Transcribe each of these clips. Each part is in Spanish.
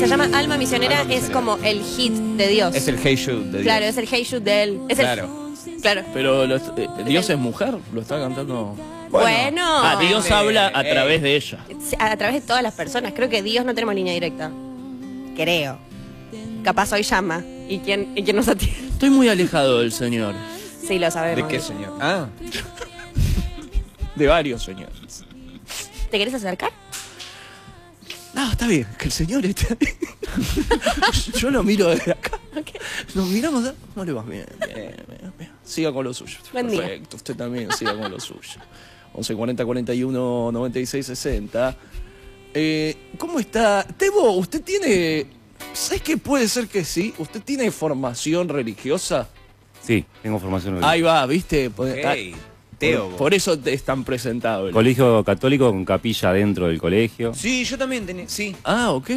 se llama Alma Misionera, es como el hit de Dios. Es el Hey Jude de Dios. Claro, es el Hey Jude de él. Es Claro. Claro. Pero Dios es mujer, lo está cantando. Bueno. Dios habla a través de ella. A través de todas las personas. Creo que Dios no tenemos línea directa. Creo. Capaz hoy llama. ¿Y quién nos atiende? Estoy muy alejado del Señor. Sí, lo sabemos. ¿De qué, señor? Ah. De varios señores. ¿Te querés acercar? No, está bien, que el Señor esté ahí. Yo lo miro desde acá. Okay. Nos miramos. ¿Cómo le vas? Bien. Siga con lo suyo. Buen día. Perfecto, usted también siga con lo suyo. 11 40 41 96 60. ¿Cómo está? Tebo, ¿usted tiene... ¿Sabes qué puede ser que sí? ¿Usted tiene formación religiosa? Sí, tengo formación religiosa. Ahí va, ¿viste? Hey, Teo. Por eso te están presentados. Colegio católico con capilla dentro del colegio. Sí, yo también tenía. Sí. Ah, ok.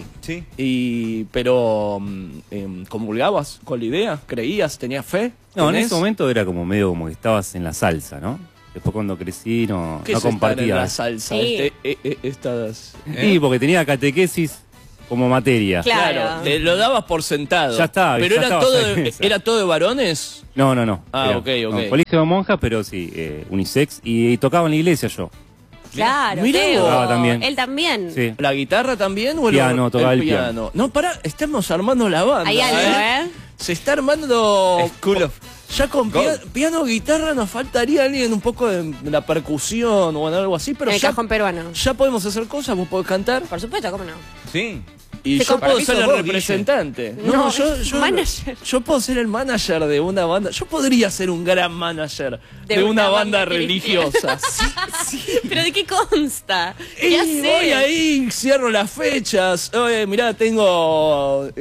Sí. Pero, ¿comulgabas con la idea? ¿Creías? ¿Tenías fe? No, en ¿Tenés? ese momento era como medio como que estabas en la salsa, ¿no? Después cuando crecí no ¿Qué es compartía. estar en la salsa? Sí. Estas... Sí, porque tenía catequesis como materia. Claro. Lo dabas por sentado. Ya está, Pero ya era estabas todo, ahí en esa. ¿era todo de varones? No. Ah, Era, ok. no, colegio de monjas, pero sí, unisex. Y tocaba en la iglesia yo. Claro, Mirá Teo. vos. Tocaba también. Él también. Sí. ¿La guitarra también o Piano, tocaba el piano. No, pará, estamos armando la banda. Hay algo, ¿eh? Se está armando... School of... Ya con Gold. piano, guitarra nos faltaría alguien un poco de la percusión o algo así, pero El ya, cajón peruano. ya podemos hacer cosas, vos podés cantar Por supuesto, ¿cómo no? Sí. y Se yo compra- puedo Para mí ser sos el vos, representante. No, yo manager. yo puedo ser el manager de una banda. Yo podría ser un gran manager de una banda religiosa. ¿Pero de qué consta? Y ¿Qué haces? voy ahí, cierro las fechas. Oye, mirá, tengo...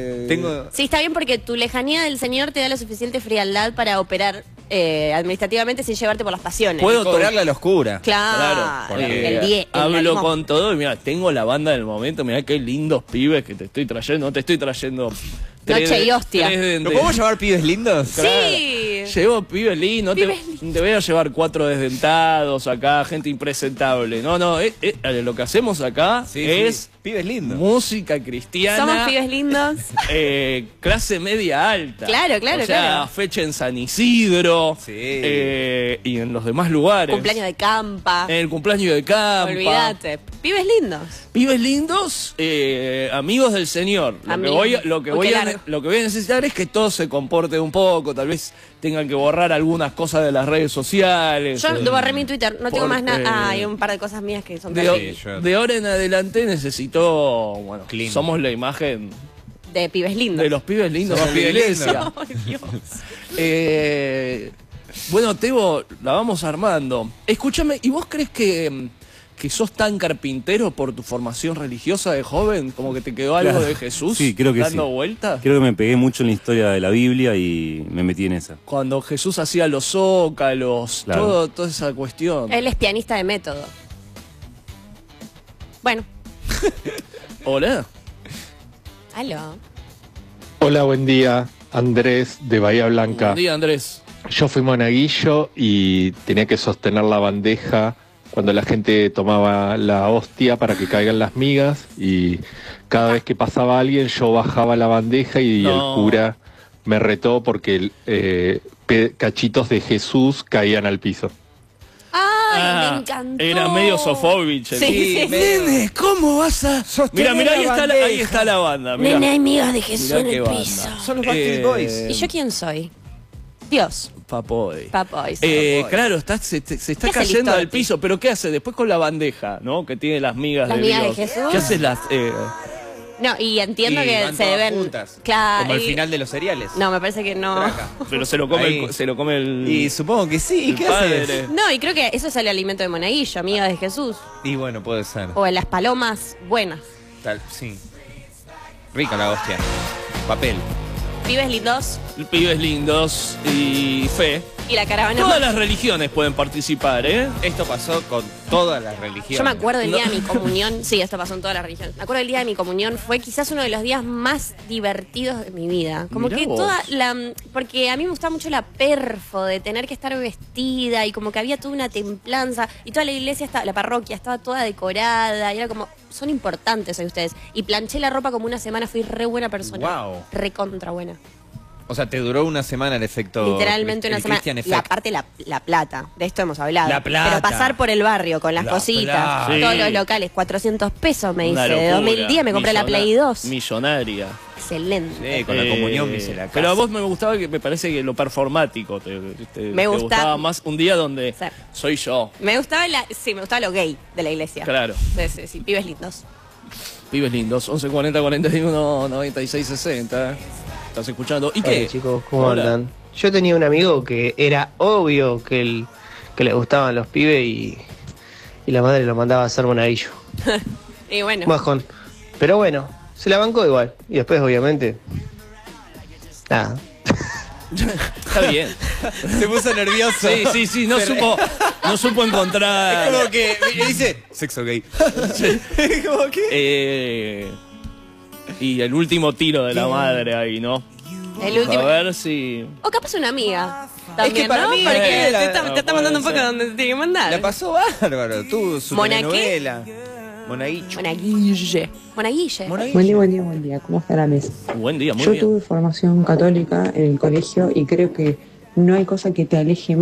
Sí, está bien porque tu lejanía del Señor te da la suficiente frialdad para operar administrativamente sin llevarte por las pasiones. Puedo Cobrarle a la oscura. Claro, el hablo ritmo. con todo y mira, tengo la banda del momento, mira qué lindos pibes que te estoy trayendo, no te estoy trayendo Noche y hostia. ¿Lo podemos llamar pibes lindos? Sí. Llevo pibes lindos, Pibes te voy a llevar 4 desdentados acá, gente impresentable. No, lo que hacemos acá es pibes lindos. música cristiana. Somos pibes lindos. Clase media alta. Claro, O sea, claro. fecha en San Isidro. Sí. Y en los demás lugares. Cumpleaños de campa. En el cumpleaños de campa. Olvídate. Pibes lindos. Pibes lindos, amigos del Señor. Amigos. Lo que voy a necesitar es que todos se comporten un poco, tal vez tengan que borrar algunas cosas de las redes sociales. Yo borré mi Twitter, no tengo más porque- nada. Hay un par de cosas mías que son terribles. de ahora en adelante necesito, bueno, Clean. somos la imagen De pibes lindos. de los pibes lindos Somos de la pibes iglesia. Ay, Dios. Bueno, Tebo, la vamos armando. Escúchame, ¿y vos crees que sos tan carpintero por tu formación religiosa de joven? ¿Como que te quedó algo Claro. de Jesús Sí, creo que dando sí. vueltas? Creo que me pegué mucho en la historia de la Biblia y me metí en esa. Cuando Jesús hacía los zócalos, Claro. toda esa cuestión. Él es pianista de método. Bueno, Hola. aló. Hola, buen día. Andrés de Bahía Blanca. Buen día, Andrés. Yo fui monaguillo y tenía que sostener la bandeja cuando la gente tomaba la hostia para que caigan las migas, y cada vez que pasaba alguien yo bajaba la bandeja y No. el cura me retó porque cachitos de Jesús caían al piso. Ay, me encantó. Era medio Sofovich. el- Sí. Nene, ¿cómo vas a...? Mira, ahí está la banda. Mirá. Nene, hay migas de Jesús Mirá en qué el banda. piso. Son los Backstreet Boys. ¿Y yo quién soy? Dios. Papoy. Papoys. Claro, se está ¿Qué hace cayendo el al Storti? piso, pero ¿qué hace? Después con la bandeja, ¿no? Que tiene las migas ¿Las de migas de Dios. Jesús? ¿Qué haces las...? No, y entiendo Y que van se todas deben. juntas, Claro. Como al y- final de los cereales. No, me parece que no. Traca. Pero se lo come, Ahí. se lo come el... Y supongo que sí. el ¿Qué padre. haces? No, y creo que eso es el alimento de monaguillo, amiga de Jesús. Y bueno, puede ser. O en las palomas buenas. Sí. Rica la hostia. Papel. Pibes lindos Pibes lindos y fe. y la caravana. Todas las religiones pueden participar, ¿eh? Esto pasó con todas las religiones. Yo me acuerdo del día de mi comunión. Sí, esto pasó en todas las religiones. Me acuerdo del día de mi comunión. Fue quizás uno de los días más divertidos de mi vida. Como Mirá que vos. toda la... Porque a mí me gustaba mucho la perfo de tener que estar vestida y como que había toda una templanza. Y toda la iglesia, la parroquia estaba toda decorada. Y era como... son importantes hoy ustedes. Y planché la ropa como una semana, fui re buena persona. Wow. Re contra buena. O sea, te duró una semana el efecto. Literalmente una el semana. Christian Y Effect. aparte la plata, de esto hemos hablado. La plata. Pero pasar por el barrio con las La cositas, plata. todos Sí. los locales, 400 pesos me Una dice. De locura. 2010 me compré la Play 2. Millonaria. Excelente. Sí, con la comunión me hice la casa. Pero a vos me gustaba que me parece que lo performático Me gusta- gustaba más un día donde Sí. soy yo. Me gustaba me gustaba lo gay de la iglesia. Claro. Sí, pibes lindos. Pibes lindos, 11 40 41 96 60. ¿Estás escuchando? ¿Y qué? Hola chicos, ¿cómo Hola. andan? Yo tenía un amigo que era obvio que le gustaban los pibes y la madre lo mandaba a hacer monaguillo. Y bueno. Bajón. Pero bueno, se la bancó igual. Y después, obviamente, nada. Está bien. Se puso nervioso. Sí, no supo encontrar. Es como que dice sexo gay. Como que. Y el último tiro de la madre ahí, ¿no? El último. A ver si. O capaz una amiga. También, para ¿no? mí, Porque te la- está, te está puede mandando un poco ser. donde te tiene que mandar. La pasó bárbaro. Tuvo su ¿Mona qué? telenovela. Monaguillo. Monaguille. Monaguille. Buen día, ¿cómo está la mesa? Buen día, muy Yo bien. tuve formación católica en el colegio y creo que no hay cosa que te aleje